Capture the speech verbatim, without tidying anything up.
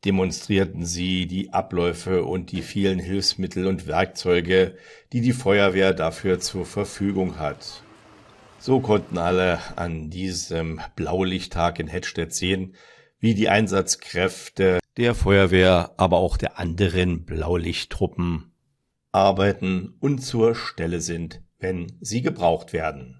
demonstrierten sie die Abläufe und die vielen Hilfsmittel und Werkzeuge, die die Feuerwehr dafür zur Verfügung hat. So konnten alle an diesem Blaulichttag in Hettstedt sehen, wie die Einsatzkräfte der Feuerwehr, aber auch der anderen Blaulichttruppen arbeiten und zur Stelle sind, wenn sie gebraucht werden.